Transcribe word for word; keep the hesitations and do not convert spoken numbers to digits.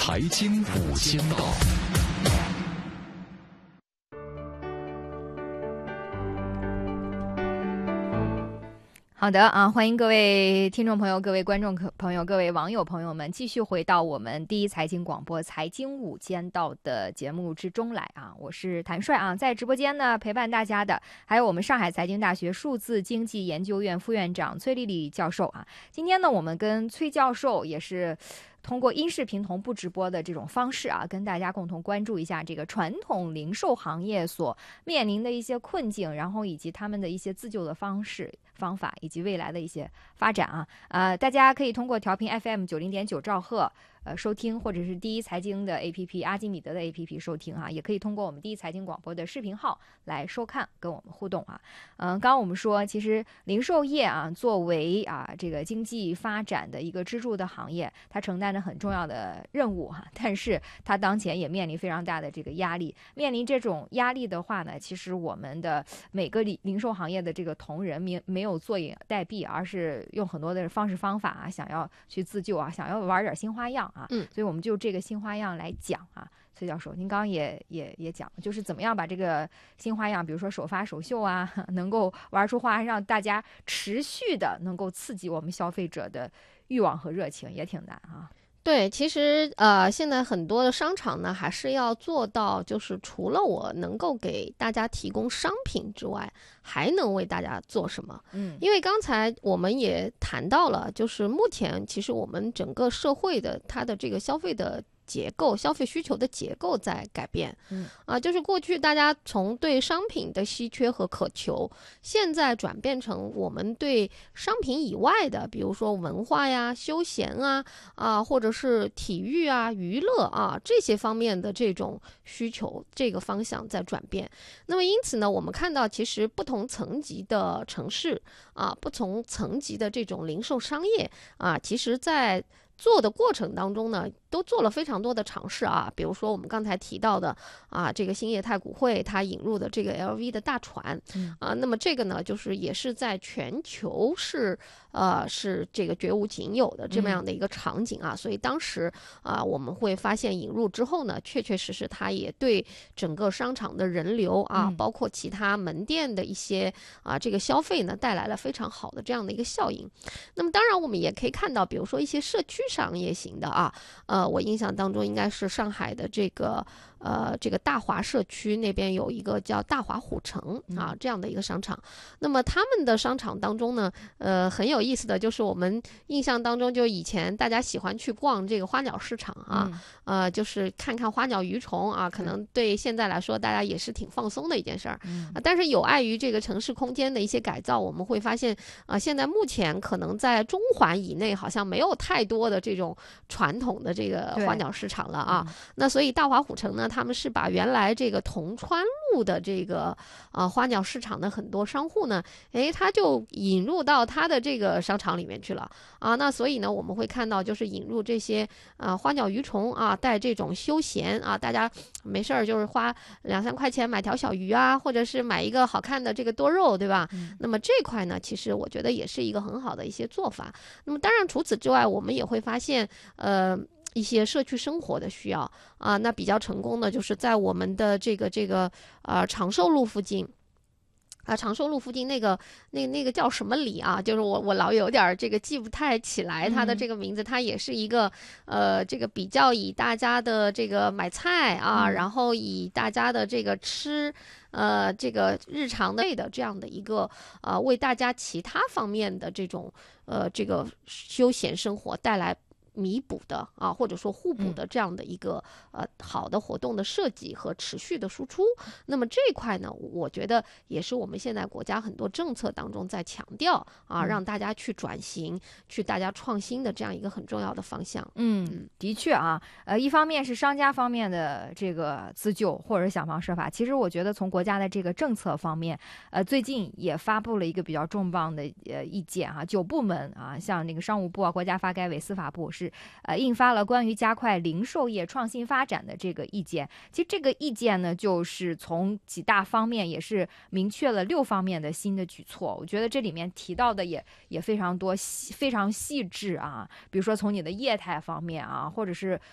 财经五千道。 好的啊，欢迎各位听众朋友、各位观众朋友、各位网友朋友们继续回到我们第一财经广播财经五间道的节目之中来啊！我是谭帅啊，在直播间呢陪伴大家的还有我们上海财经大学数字经济研究院副院长崔丽丽教授啊。今天呢，我们跟崔教授也是通过音视频同步直播的这种方式啊，跟大家共同关注一下这个传统零售行业所面临的一些困境，然后以及他们的一些自救的方式。方法以及未来的一些发展啊，呃，大家可以通过调频 F M 九零点九兆赫呃收听，或者是第一财经的 A P P 阿基米德的 A P P 收听啊，也可以通过我们第一财经广播的视频号来收看，跟我们互动啊。嗯、呃，刚刚我们说，其实零售业啊，作为啊这个经济发展的一个支柱的行业，它承担着很重要的任务哈、啊，但是它当前也面临非常大的这个压力。面临这种压力的话呢，其实我们的每个零售行业的这个同仁没没有坐以待毙，而是用很多的方式方法啊，想要去自救啊，想要玩点新花样啊。 嗯， 所以我们就这个新花样来讲啊。崔教授，您刚刚也也也讲，就是怎么样把这个新花样，比如说首发首秀啊，能够玩出花，让大家持续的能够刺激我们消费者的欲望和热情，也挺难啊。 对，其实呃，现在很多的商场呢，还是要做到，就是除了我能够给大家提供商品之外，还能为大家做什么？ 嗯， 因为刚才我们也谈到了，就是目前其实我们整个社会的它的这个消费的结构，消费需求的结构在改变。 嗯啊，就是过去大家从对商品的稀缺和渴求，现在转变成我们对商品以外的，比如说文化呀、休闲啊、啊或者是体育啊、娱乐啊这些方面的这种需求，这个方向在转变。那么因此呢，我们看到其实不同层级的城市啊，不同层级的这种零售商业啊，其实在做的过程当中呢，都做了非常多的尝试啊，比如说我们刚才提到的啊，这个兴业太古汇它引入的这个 L V 的大船、 嗯、 啊，那么这个呢，就是也是在全球是呃是这个绝无仅有的这么样的一个场景啊，嗯、所以当时啊，我们会发现引入之后呢，确确实实它也对整个商场的人流啊， 嗯、 包括其他门店的一些啊这个消费呢，带来了非常好的这样的一个效应。那么当然我们也可以看到，比如说一些社区商业型的啊，呃，我印象当中应该是上海的这个呃这个大华社区那边有一个叫大华虎城啊这样的一个商场。那么他们的商场当中呢，呃很有意思的就是我们印象当中，就以前大家喜欢去逛这个花鸟市场啊， 嗯、 呃就是看看花鸟鱼虫啊，可能对现在来说大家也是挺放松的一件事儿、 嗯啊。但是有碍于这个城市空间的一些改造，我们会发现啊、呃，现在目前可能在中环以内好像没有太多的这种传统的这个花鸟市场了啊。 嗯、 那所以大华虎城呢，他们是把原来这个铜川路的这个啊、呃、花鸟市场的很多商户呢，诶，他就引入到他的这个商场里面去了啊。那所以呢，我们会看到就是引入这些啊、呃、花鸟鱼虫啊，带这种休闲啊，大家没事儿就是花两三块钱买条小鱼啊，或者是买一个好看的这个多肉，对吧？ 嗯、 那么这块呢，其实我觉得也是一个很好的一些做法。那么当然除此之外，我们也会发现呃一些社区生活的需要啊，那比较成功的就是在我们的这个这个呃长寿路附近。啊，长寿路附近那个那那个叫什么里啊？就是我我老有点这个记不太起来它的这个名字，嗯、它也是一个呃这个比较以大家的这个买菜啊，嗯、然后以大家的这个吃呃这个日常的这样的一个呃为大家其他方面的这种呃这个休闲生活带来弥补的啊，或者说互补的这样的一个、嗯、呃好的活动的设计和持续的输出。那么这一块呢，我觉得也是我们现在国家很多政策当中在强调啊， 嗯、 让大家去转型、去大家创新的这样一个很重要的方向。 嗯，的确啊，呃，一方面是商家方面的这个自救或者想方设法，其实我觉得从国家的这个政策方面，呃，最近也发布了一个比较重磅的呃意见啊，九部门啊，像那个商务部啊、国家发改委、司法部是。是呃印发了关于加快零售业创新发展的这个意见。其实这个意见呢，就是从几大方面也是明确了六方面的新的举措。我觉得这里面提到的也也非常多，非常细致啊。比如说从你的业态方面啊，或者是